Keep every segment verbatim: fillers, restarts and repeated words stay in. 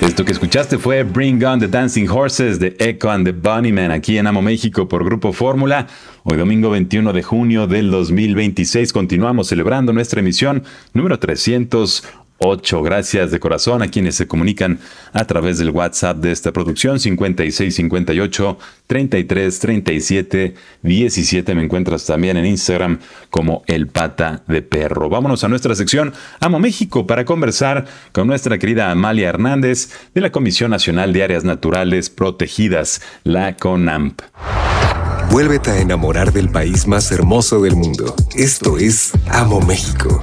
Esto que escuchaste fue Bring On the Dancing Horses de Echo and the Bunnymen aquí en Amo México por Grupo Fórmula. Hoy domingo veintiuno de junio del dos mil veintiséis continuamos celebrando nuestra emisión número trescientos ocho. Gracias de corazón a quienes se comunican a través del WhatsApp de esta producción cincuenta y seis cincuenta y ocho treinta y tres treinta y siete diecisiete. Me encuentras también en Instagram como El Pata de Perro. Vámonos a nuestra sección Amo México para conversar con nuestra querida Amalia Hernández de la Comisión Nacional de Áreas Naturales Protegidas, la CONAMP. Vuélvete a enamorar del país más hermoso del mundo. Esto es Amo México.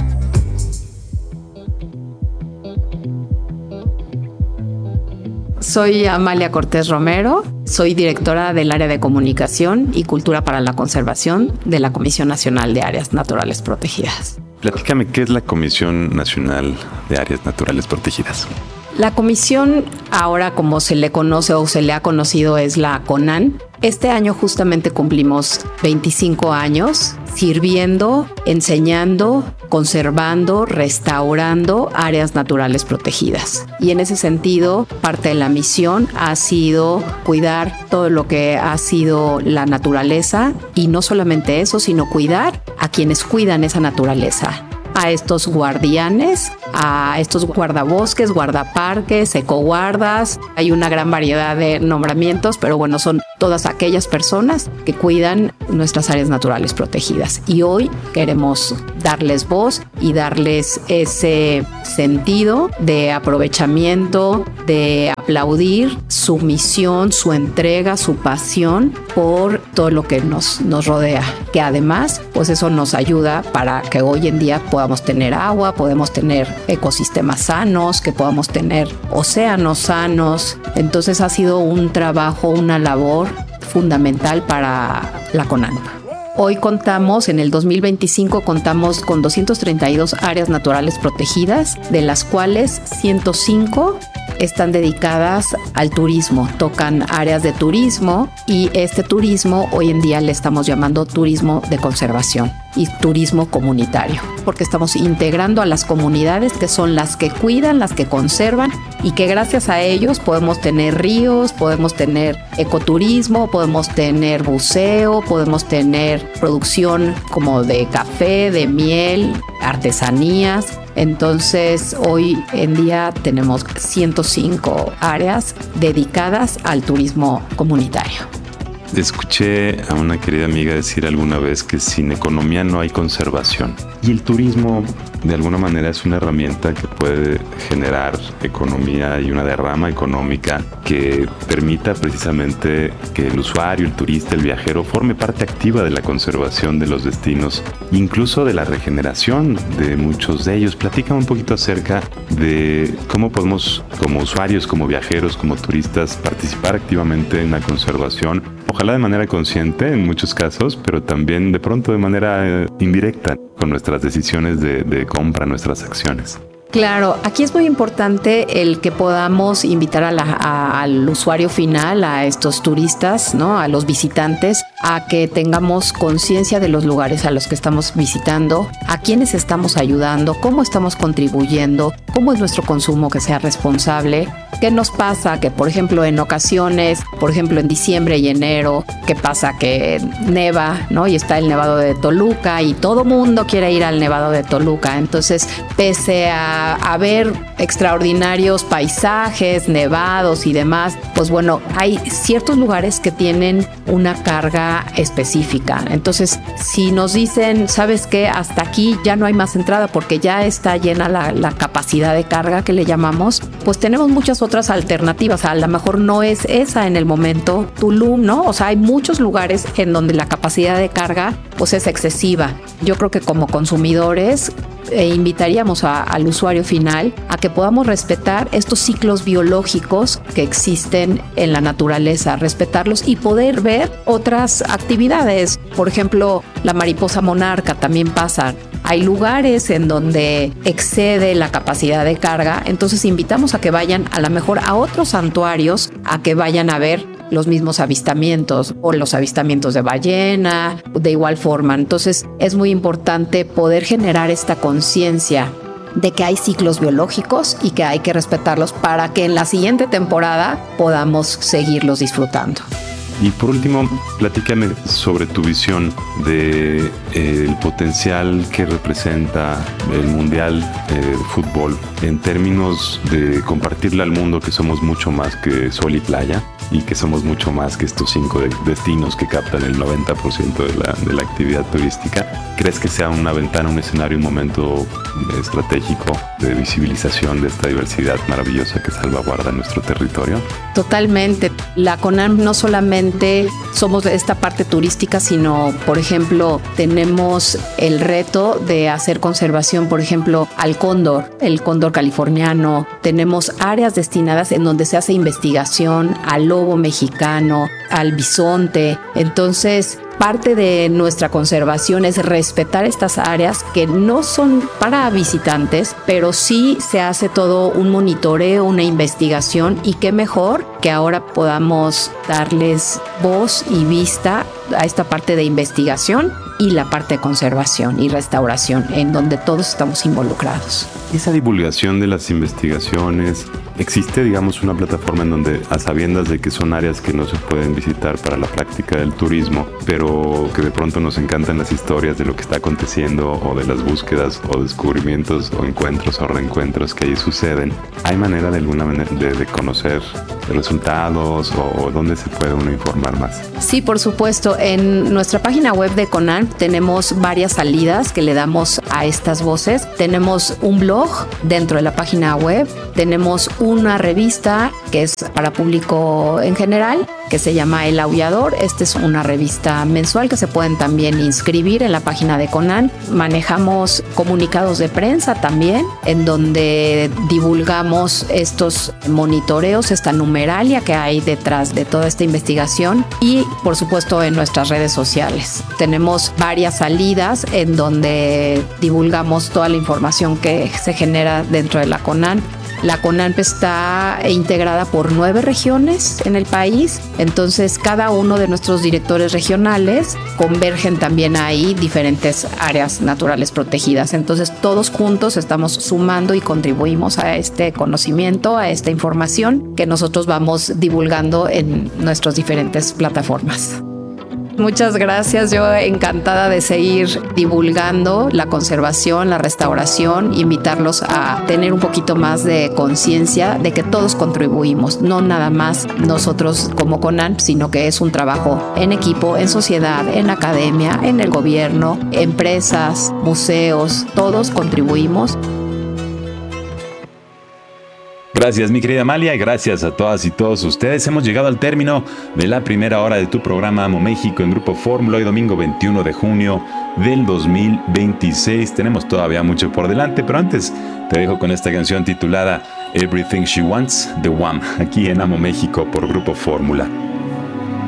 Soy Amalia Cortés Romero, soy directora del área de comunicación y cultura para la conservación de la Comisión Nacional de Áreas Naturales Protegidas. Platícame, ¿qué es la Comisión Nacional de Áreas Naturales Protegidas? La comisión, ahora como se le conoce o se le ha conocido, es la CONAN. Este año justamente cumplimos veinticinco años sirviendo, enseñando, conservando, restaurando áreas naturales protegidas. Y en ese sentido, parte de la misión ha sido cuidar todo lo que ha sido la naturaleza y no solamente eso, sino cuidar a quienes cuidan esa naturaleza. A estos guardianes, a estos guardabosques, guardaparques, ecoguardas. Hay una gran variedad de nombramientos, pero bueno, son todas aquellas personas que cuidan nuestras áreas naturales protegidas. Y hoy queremos darles voz y darles ese sentido de aprovechamiento, de aplaudir su misión, su entrega, su pasión por todo lo que nos, nos rodea. Que además, pues eso nos ayuda para que hoy en día podamos tener agua, podemos tener ecosistemas sanos, que podamos tener océanos sanos. Entonces ha sido un trabajo, una labor fundamental para la CONAMP. Hoy contamos, en el dos mil veinticinco, contamos con doscientas treinta y dos áreas naturales protegidas, de las cuales ciento cinco están dedicadas al turismo, tocan áreas de turismo y este turismo hoy en día le estamos llamando turismo de conservación y turismo comunitario, porque estamos integrando a las comunidades que son las que cuidan, las que conservan y que gracias a ellos podemos tener ríos, podemos tener ecoturismo, podemos tener buceo, podemos tener producción como de café, de miel, artesanías. Entonces, hoy en día tenemos ciento cinco áreas dedicadas al turismo comunitario. Escuché a una querida amiga decir alguna vez que sin economía no hay conservación. Y el turismo, de alguna manera, es una herramienta que puede generar economía y una derrama económica que permita precisamente que el usuario, el turista, el viajero forme parte activa de la conservación de los destinos, incluso de la regeneración de muchos de ellos. Platícame un poquito acerca de cómo podemos, como usuarios, como viajeros, como turistas, participar activamente en la conservación. Ojalá de manera consciente en muchos casos, pero también de pronto de manera eh, indirecta con nuestras decisiones de, de compra, nuestras acciones. Claro, aquí es muy importante el que podamos invitar a la, a, al usuario final, a estos turistas, ¿no? A los visitantes, a que tengamos conciencia de los lugares a los que estamos visitando, a quiénes estamos ayudando, cómo estamos contribuyendo, cómo es nuestro consumo que sea responsable. ¿Qué nos pasa? Que, por ejemplo, en ocasiones, por ejemplo, en diciembre y enero, ¿qué pasa? Que neva, ¿no? Y está el Nevado de Toluca y todo mundo quiere ir al Nevado de Toluca. Entonces, pese a a ver extraordinarios paisajes, nevados y demás, pues bueno, hay ciertos lugares que tienen una carga específica. Entonces, si nos dicen, ¿sabes qué? Hasta aquí ya no hay más entrada porque ya está llena la, la capacidad de carga que le llamamos, pues tenemos muchas otras alternativas. A lo mejor no es esa en el momento Tulum, ¿no? O sea, hay muchos lugares en donde la capacidad de carga pues es excesiva. Yo creo que como consumidores e invitaríamos a, al usuario final a que podamos respetar estos ciclos biológicos que existen en la naturaleza, respetarlos y poder ver otras actividades. Por ejemplo, la mariposa monarca también pasa. Hay lugares en donde excede la capacidad de carga, entonces invitamos a que vayan a lo mejor a otros santuarios, a que vayan a ver los mismos avistamientos o los avistamientos de ballena, de igual forma. Entonces es muy importante poder generar esta conciencia de que hay ciclos biológicos y que hay que respetarlos para que en la siguiente temporada podamos seguirlos disfrutando. Y por último, platícame sobre tu visión de eh, el potencial que representa el Mundial eh, de Fútbol en términos de compartirle al mundo que somos mucho más que sol y playa y que somos mucho más que estos cinco de destinos que captan el noventa por ciento de la, de la actividad turística. ¿Crees que sea una ventana, un escenario, un momento estratégico de visibilización de esta diversidad maravillosa que salvaguarda nuestro territorio? Totalmente. La CONAM no solamente somos de esta parte turística, sino, por ejemplo, tenemos el reto de hacer conservación, por ejemplo, al cóndor, el cóndor californiano. Tenemos áreas destinadas en donde se hace investigación al lobo mexicano, al bisonte. Entonces, parte de nuestra conservación es respetar estas áreas que no son para visitantes, pero sí se hace todo un monitoreo, una investigación, y qué mejor que ahora podamos darles voz y vista a esta parte de investigación y la parte de conservación y restauración, en donde todos estamos involucrados. Esa divulgación de las investigaciones, existe, digamos, una plataforma en donde, a sabiendas de que son áreas que no se pueden visitar para la práctica del turismo, pero que de pronto nos encantan las historias de lo que está aconteciendo o de las búsquedas o descubrimientos o encuentros o reencuentros que ahí suceden, ¿hay manera de alguna manera de, de conocer resultados o, o dónde se puede uno informar más? Sí, por supuesto. En nuestra página web de CONAN tenemos varias salidas que le damos a estas voces. Tenemos un blog dentro de la página web, tenemos una revista que es para público en general, que se llama El Aullador. Esta es una revista mensual que se pueden también inscribir en la página de CONAN. Manejamos comunicados de prensa también, en donde divulgamos estos monitoreos, esta numeralia que hay detrás de toda esta investigación, y por supuesto en nuestras redes sociales. Tenemos varias salidas en donde divulgamos toda la información que se genera dentro de la CONAN. La CONAN está integrada por nueve regiones en el país, entonces cada uno de nuestros directores regionales convergen también ahí diferentes áreas naturales protegidas. Entonces todos juntos estamos sumando y contribuimos a este conocimiento, a esta información que nosotros vamos divulgando en nuestras diferentes plataformas. Muchas gracias, yo encantada de seguir divulgando la conservación, la restauración, invitarlos a tener un poquito más de conciencia de que todos contribuimos, no nada más nosotros como CONAN, sino que es un trabajo en equipo, en sociedad, en academia, en el gobierno, empresas, museos, todos contribuimos. Gracias, mi querida Amalia, y gracias a todas y todos ustedes. Hemos llegado al término de la primera hora de tu programa Amo México en Grupo Fórmula, hoy domingo veintiuno de junio del dos mil veintiséis. Tenemos todavía mucho por delante, pero antes te dejo con esta canción titulada Everything She Wants, de Wham, aquí en Amo México por Grupo Fórmula.